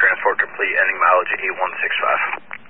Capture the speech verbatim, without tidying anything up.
transport complete, ending mileage eight one six five.